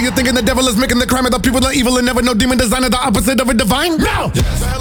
you're thinking the devil is making the crime of the people are evil and never know demon designer, the opposite of a divine? No!